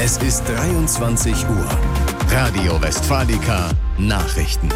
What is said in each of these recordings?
Es ist 23 Uhr. Radio Westfalica Nachrichten.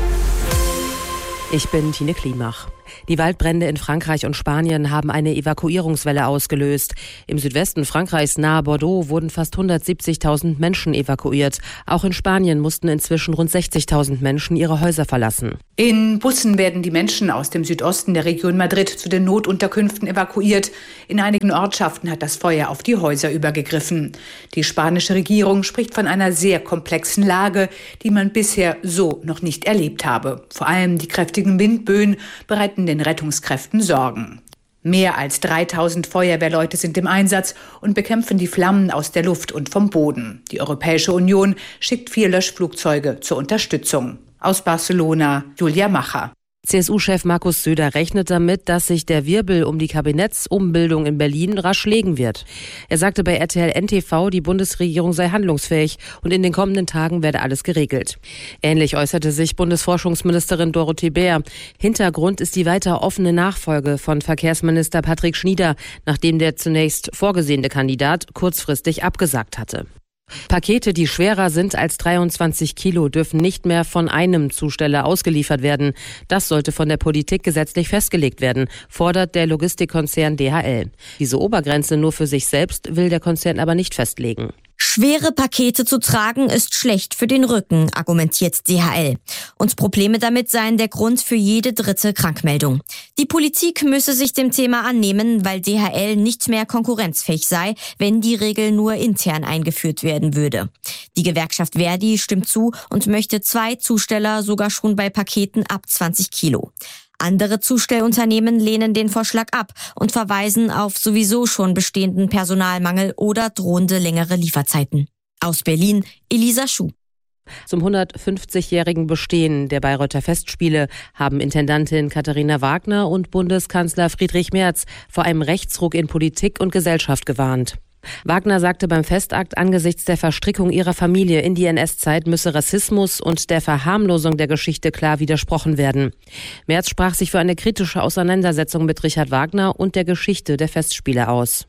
Ich bin Tine Klimach. Die Waldbrände in Frankreich und Spanien haben eine Evakuierungswelle ausgelöst. Im Südwesten Frankreichs nahe Bordeaux wurden fast 170.000 Menschen evakuiert. Auch in Spanien mussten inzwischen rund 60.000 Menschen ihre Häuser verlassen. In Bussen werden die Menschen aus dem Südosten der Region Madrid zu den Notunterkünften evakuiert. In einigen Ortschaften hat das Feuer auf die Häuser übergegriffen. Die spanische Regierung spricht von einer sehr komplexen Lage, die man bisher so noch nicht erlebt habe. Vor allem die kräftigen Windböen bereiten den Rettungskräften Sorgen. Mehr als 3.000 Feuerwehrleute sind im Einsatz und bekämpfen die Flammen aus der Luft und vom Boden. Die Europäische Union schickt 4 Löschflugzeuge zur Unterstützung. Aus Barcelona, Julia Macher. CSU-Chef Markus Söder rechnet damit, dass sich der Wirbel um die Kabinettsumbildung in Berlin rasch legen wird. Er sagte bei RTL NTV, die Bundesregierung sei handlungsfähig und in den kommenden Tagen werde alles geregelt. Ähnlich äußerte sich Bundesforschungsministerin Dorothee Bär. Hintergrund ist die weiter offene Nachfolge von Verkehrsminister Patrick Schnieder, nachdem der zunächst vorgesehene Kandidat kurzfristig abgesagt hatte. Pakete, die schwerer sind als 23 Kilo, dürfen nicht mehr von einem Zusteller ausgeliefert werden. Das sollte von der Politik gesetzlich festgelegt werden, fordert der Logistikkonzern DHL. Diese Obergrenze nur für sich selbst will der Konzern aber nicht festlegen. Schwere Pakete zu tragen ist schlecht für den Rücken, argumentiert DHL. Und Probleme damit seien der Grund für jede dritte Krankmeldung. Die Politik müsse sich dem Thema annehmen, weil DHL nicht mehr konkurrenzfähig sei, wenn die Regel nur intern eingeführt werden würde. Die Gewerkschaft Verdi stimmt zu und möchte 2 Zusteller sogar schon bei Paketen ab 20 Kilo. Andere Zustellunternehmen lehnen den Vorschlag ab und verweisen auf sowieso schon bestehenden Personalmangel oder drohende längere Lieferzeiten. Aus Berlin, Elisa Schuh. Zum 150-jährigen Bestehen der Bayreuther Festspiele haben Intendantin Katharina Wagner und Bundeskanzler Friedrich Merz vor einem Rechtsruck in Politik und Gesellschaft gewarnt. Wagner sagte beim Festakt, angesichts der Verstrickung ihrer Familie in die NS-Zeit müsse Rassismus und der Verharmlosung der Geschichte klar widersprochen werden. Merz sprach sich für eine kritische Auseinandersetzung mit Richard Wagner und der Geschichte der Festspiele aus.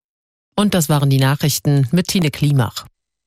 Und das waren die Nachrichten mit Tine Klimach.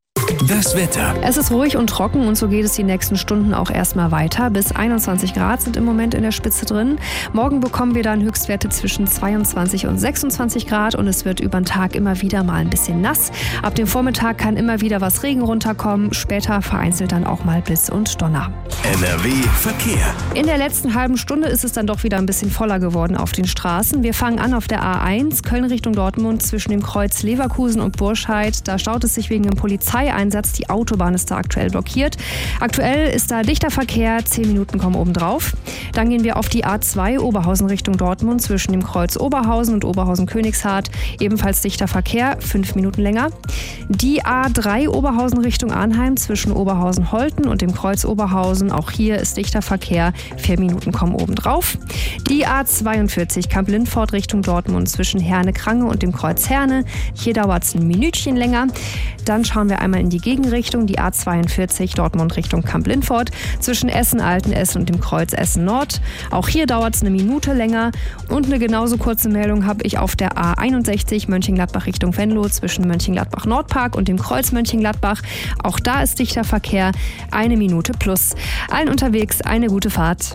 Das Wetter. Es ist ruhig und trocken und so geht es die nächsten Stunden auch erstmal weiter. Bis 21 Grad sind im Moment in der Spitze drin. Morgen bekommen wir dann Höchstwerte zwischen 22 und 26 Grad und es wird über den Tag immer wieder mal ein bisschen nass. Ab dem Vormittag kann immer wieder was Regen runterkommen, später vereinzelt dann auch mal Blitz und Donner. NRW Verkehr. In der letzten halben Stunde ist es dann doch wieder ein bisschen voller geworden auf den Straßen. Wir fangen an auf der A1, Köln Richtung Dortmund, zwischen dem Kreuz Leverkusen und Burscheid. Da staut es sich wegen dem Polizeieinsatz. Die Autobahn ist da aktuell blockiert. Aktuell ist da dichter Verkehr, 10 Minuten kommen obendrauf. Dann gehen wir auf die A2 Oberhausen Richtung Dortmund zwischen dem Kreuz Oberhausen und Oberhausen-Königshardt. Ebenfalls dichter Verkehr, 5 Minuten länger. Die A3 Oberhausen Richtung Arnheim zwischen Oberhausen-Holten und dem Kreuz Oberhausen. Auch hier ist dichter Verkehr, 4 Minuten kommen obendrauf. Die A42 Kamp-Lindfort Richtung Dortmund zwischen Herne-Krange und dem Kreuz Herne. Hier dauert es ein Minütchen länger. Dann schauen wir einmal in die Gegenrichtung, die A42 Dortmund Richtung Kamp-Lindfort zwischen Essen-Altenessen und dem Kreuz Essen-Nord. Auch hier dauert es eine Minute länger. Und eine genauso kurze Meldung habe ich auf der A61 Mönchengladbach Richtung Venlo zwischen Mönchengladbach-Nordpark und dem Kreuz Mönchengladbach. Auch da ist dichter Verkehr, 1 Minute plus. Allen unterwegs eine gute Fahrt.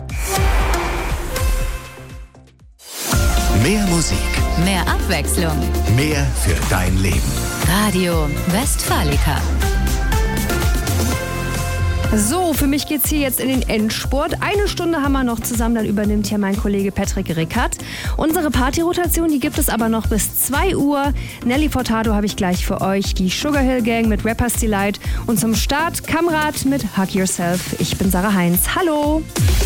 Mehr Musik. Mehr Abwechslung. Mehr für dein Leben. Radio Westfalica. So, für mich geht's hier jetzt in den Endspurt. 1 Stunde haben wir noch zusammen, dann übernimmt hier mein Kollege Patrick Rickert. Unsere Partyrotation, die gibt es aber noch bis 2 Uhr. Nelly Furtado habe ich gleich für euch, die Sugar Hill Gang mit Rappers Delight und zum Start Kamrat mit Hug Yourself. Ich bin Sarah Heinz. Hallo!